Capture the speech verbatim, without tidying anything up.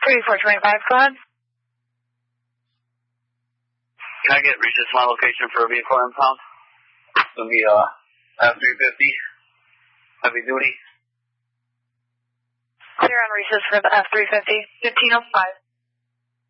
thirty-four twenty-five, go ahead. Can I get reaches to my location for a vehicle impound? It's going to be uh, F three fifty, heavy duty. Clear on reaches for the F three fifty, fifteen oh five.